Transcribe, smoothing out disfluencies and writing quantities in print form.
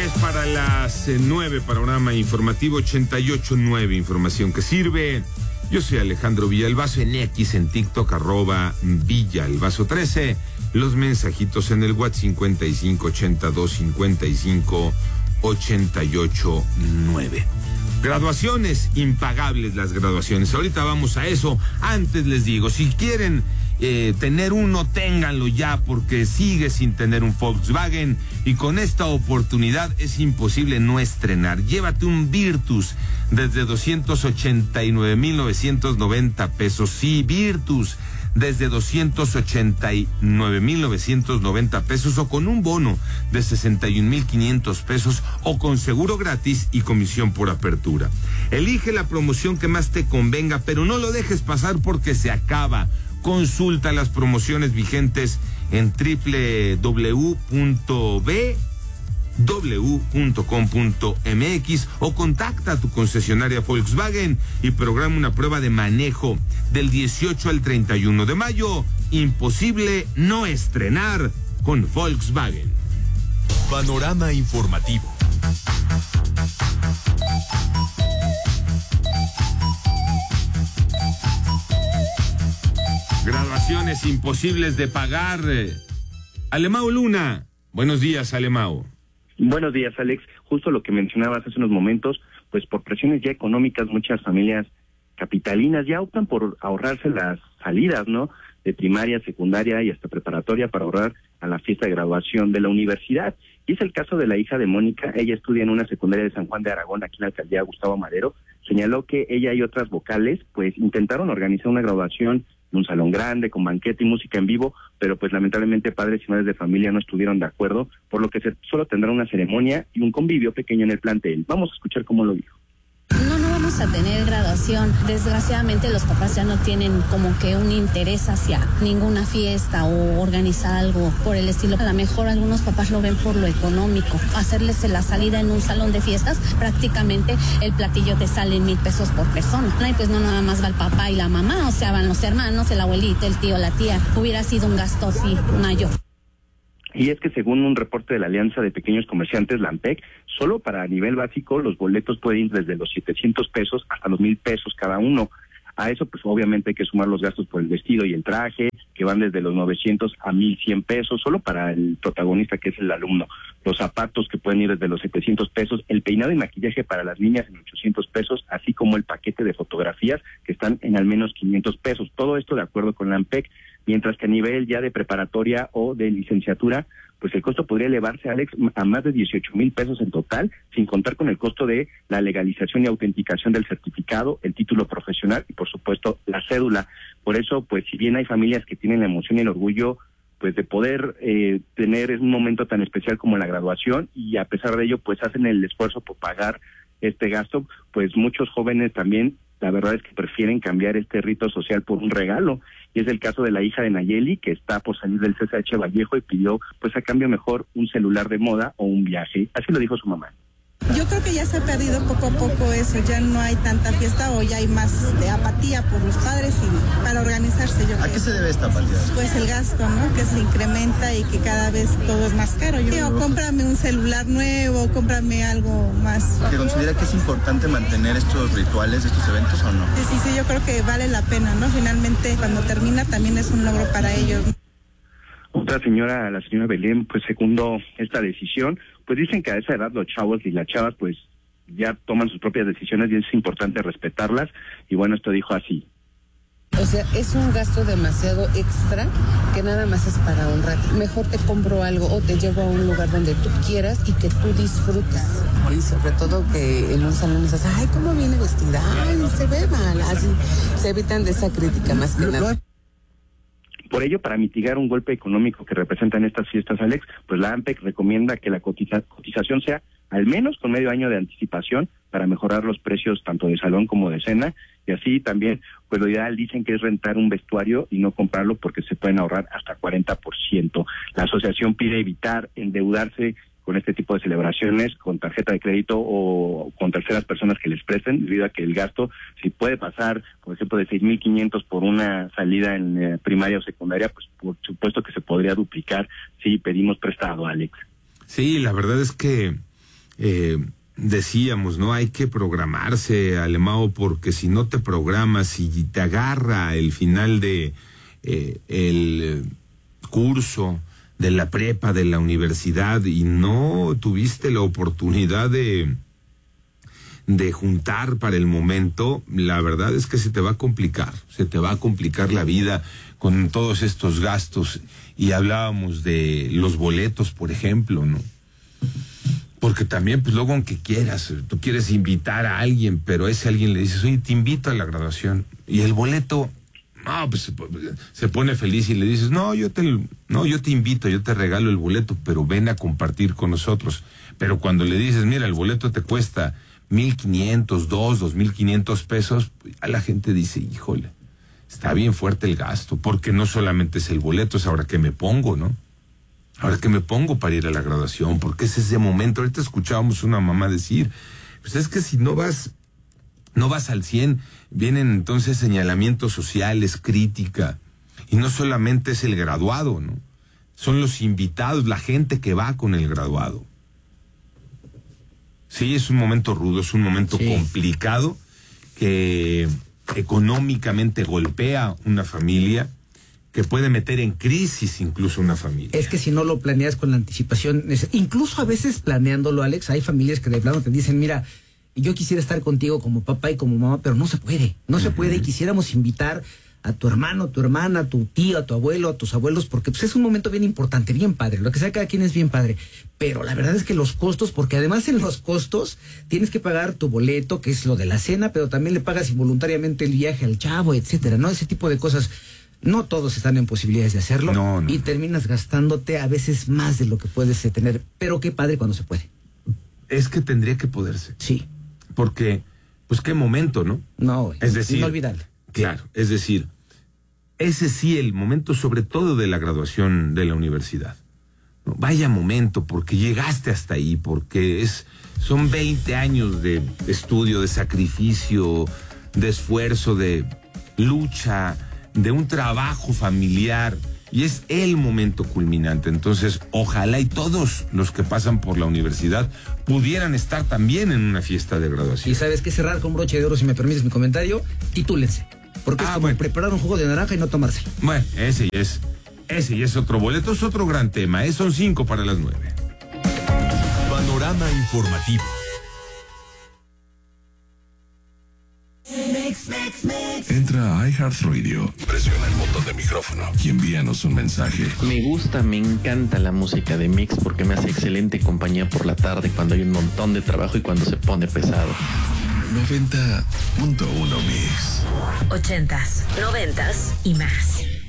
10 para las 9, panorama informativo 88.9, información que sirve. Yo soy Alejandro Villalbazo, en X, en TikTok, @Villalbazo13. Los mensajitos en el WhatsApp 5582558889. Graduaciones, impagables las graduaciones. Ahorita vamos a eso. Antes les digo, si quieren tener uno, ténganlo ya, porque sigue sin tener un Volkswagen y con esta oportunidad es imposible no estrenar. Llévate un Virtus desde 289,990 pesos. Sí, Virtus desde 289,990 pesos, o con un bono de 61,500 pesos, o con seguro gratis y comisión por apertura. Elige la promoción que más te convenga, pero no lo dejes pasar porque se acaba. Consulta las promociones vigentes en www.bw.com.mx o contacta a tu concesionaria Volkswagen y programa una prueba de manejo del 18 al 31 de mayo. Imposible no estrenar con Volkswagen. Panorama informativo. Graduaciones imposibles de pagar. Alemao Luna. Buenos días, Alemao. Buenos días, Alex. Justo lo que mencionabas hace unos momentos, pues por presiones ya económicas, muchas familias capitalinas ya optan por ahorrarse las salidas, ¿no? De primaria, secundaria y hasta preparatoria para ahorrar a la fiesta de graduación de la universidad. Y es el caso de la hija de Mónica. Ella estudia en una secundaria de San Juan de Aragón, aquí en la alcaldía Gustavo Madero. Señaló que ella y otras vocales, pues intentaron organizar una graduación en un salón grande, con banquete y música en vivo, pero pues lamentablemente padres y madres de familia no estuvieron de acuerdo, por lo que solo tendrá una ceremonia y un convivio pequeño en el plantel. Vamos a escuchar cómo lo dijo. No vamos a tener graduación. Desgraciadamente los papás ya no tienen como que un interés hacia ninguna fiesta o organizar algo por el estilo. A lo mejor algunos papás lo ven por lo económico. Hacerles la salida en un salón de fiestas, prácticamente el platillo te sale en 1,000 pesos por persona. Y pues no nada más va el papá y la mamá, o sea, van los hermanos, el abuelito, el tío, la tía. Hubiera sido un gasto así mayor. Y es que según un reporte de la Alianza de Pequeños Comerciantes, la AMPEC, solo para nivel básico los boletos pueden ir desde los 700 pesos hasta los 1,000 pesos cada uno. A eso pues obviamente hay que sumar los gastos por el vestido y el traje, que van desde los 900 a 1,100 pesos, solo para el protagonista, que es el alumno. Los zapatos, que pueden ir desde los 700 pesos, el peinado y maquillaje para las niñas en 800 pesos, así como el paquete de fotografías, que están en al menos 500 pesos. Todo esto de acuerdo con la AMPEC. Mientras que a nivel ya de preparatoria o de licenciatura, pues el costo podría elevarse, Alex, a más de 18,000 pesos en total, sin contar con el costo de la legalización y autenticación del certificado, el título profesional y, por supuesto, la cédula. Por eso, pues, si bien hay familias que tienen la emoción y el orgullo, pues, de poder tener un momento tan especial como la graduación, y a pesar de ello, pues, hacen el esfuerzo por pagar este gasto, pues, muchos jóvenes también, la verdad es que prefieren cambiar este rito social por un regalo. Y es el caso de la hija de Nayeli, que está por salir del CCH Vallejo y pidió, pues a cambio mejor, un celular de moda o un viaje. Así lo dijo su mamá. Yo creo que ya se ha perdido poco a poco eso, ya no hay tanta fiesta o ya hay más de apatía por los padres y para organizarse. ¿A qué se debe esta apatía? Pues el gasto, ¿no? Que se incrementa y que cada vez todo es más caro. Yo digo, cómprame un celular nuevo, cómprame algo más. ¿Te considera que es importante mantener estos rituales, estos eventos o no? Sí, yo creo que vale la pena, ¿no? Finalmente, cuando termina también es un logro para ellos. Otra señora, la señora Belén, pues secundó esta decisión. Pues dicen que a esa edad los chavos y las chavas pues ya toman sus propias decisiones y es importante respetarlas. Y bueno, esto dijo así. O sea, es un gasto demasiado extra que nada más es para un rato. Mejor te compro algo o te llevo a un lugar donde tú quieras y que tú disfrutes. Y sobre todo que en un salón dices, ay, ¿cómo viene vestida? Ay, se ve mal. Así se evitan de esa crítica más que nada. Por ello, para mitigar un golpe económico que representan estas fiestas, Alex, pues la AMPEC recomienda que la cotización sea al menos con medio año de anticipación para mejorar los precios tanto de salón como de cena, y así también, pues lo ideal dicen que es rentar un vestuario y no comprarlo porque se pueden ahorrar hasta 40%. La asociación pide evitar endeudarse con este tipo de celebraciones con tarjeta de crédito o con terceras personas que les presten, debido a que el gasto, si puede pasar, por ejemplo, de 6,500 por una salida en primaria o secundaria, pues por supuesto que se podría duplicar si pedimos prestado, Alex. Sí, la verdad es que decíamos, ¿no? Hay que programarse, Alemão, porque si no te programas y te agarra el final de el curso de la prepa, de la universidad, y no tuviste la oportunidad de juntar para el momento, la verdad es que se te va a complicar la vida con todos estos gastos. Y hablábamos de los boletos, por ejemplo, ¿no? Porque también, pues luego aunque quieras, tú quieres invitar a alguien, pero a ese alguien le dices, oye, te invito a la graduación. Y el boleto, no, pues se pone feliz y le dices, no, yo te invito, yo te regalo el boleto, pero ven a compartir con nosotros. Pero cuando le dices, mira, el boleto te cuesta 1,500, 2,500 pesos, a la gente dice, híjole, está bien fuerte el gasto, porque no solamente es el boleto, es ahora que me pongo, ¿no? Ahora que me pongo para ir a la graduación, porque es ese momento. Ahorita escuchábamos una mamá decir, pues es que si no vas al 100, vienen entonces señalamientos sociales, crítica, y no solamente es el graduado, ¿no? Son los invitados, la gente que va con el graduado. Sí, es un momento rudo, es un momento complicado que económicamente golpea una familia, que puede meter en crisis incluso una familia. Es que si no lo planeas con la anticipación, incluso a veces planeándolo, Alex, hay familias que de plano te dicen, mira, yo quisiera estar contigo como papá y como mamá, pero no se puede, y quisiéramos invitar a tu hermano, tu hermana, a tu tío, a tu abuelo, a tus abuelos, porque pues es un momento bien importante, bien padre, lo que sea cada quien es bien padre, pero la verdad es que los costos, porque además en los costos tienes que pagar tu boleto, que es lo de la cena, pero también le pagas involuntariamente el viaje al chavo, etcétera, ¿no? Ese tipo de cosas. No todos están en posibilidades de hacerlo, no. Y terminas gastándote a veces más de lo que puedes tener, pero qué padre cuando se puede. Es que tendría que poderse. Sí. Porque, pues qué momento, ¿no? No, es decir, inolvidable. Claro, es decir, ese sí el momento sobre todo de la graduación de la universidad. No, vaya momento, porque llegaste hasta ahí, porque son 20 años de estudio, de sacrificio, de esfuerzo, de lucha, de un trabajo familiar, y es el momento culminante. Entonces, ojalá y todos los que pasan por la universidad pudieran estar también en una fiesta de graduación. Y sabes qué, cerrar con broche de oro, si me permites mi comentario, titúlense, porque es como preparar un jugo de naranja y no tomárselo. Bueno, ese y es otro boleto, es otro gran tema, son 5 para las 9. Panorama informativo. Entra a iHeartRadio, presiona el botón de micrófono y envíanos un mensaje. Me encanta la música de Mix porque me hace excelente compañía por la tarde cuando hay un montón de trabajo y cuando se pone pesado. 90.1 Mix. 80s, 90s y más.